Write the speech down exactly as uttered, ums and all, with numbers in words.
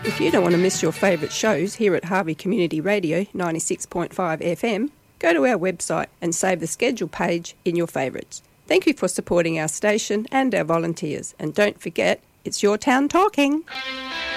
If you don't want to miss your favourite shows here at Harvey Community Radio ninety-six point five F M, go to our website and save the schedule page in your favourites. Thank you for supporting our station and our volunteers. And don't forget, it's your town talking.